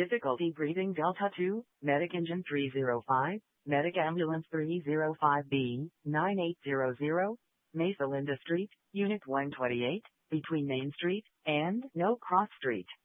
Difficulty breathing Delta 2, Medic Engine 305, Medic Ambulance 305B, 9800, Mesa Linda Street, Unit 128, between Main Street and No Cross Street.